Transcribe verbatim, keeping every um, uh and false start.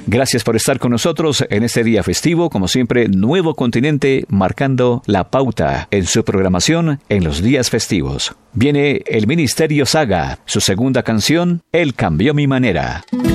Gracias por estar con nosotros en este día festivo. Como siempre, Nuevo Continente marcando la pauta en su programación en los días festivos. Viene el Ministerio Saga, su segunda canción, Él cambió mi manera.